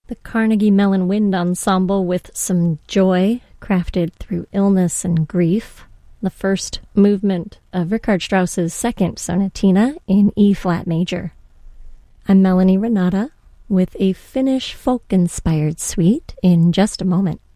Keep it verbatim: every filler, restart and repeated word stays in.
The Carnegie Mellon Wind Ensemble with some joy crafted through illness and grief. The first movement of Richard Strauss's second sonatina in E-flat major. I'm Melanie Renata with a Finnish folk-inspired suite in just a moment.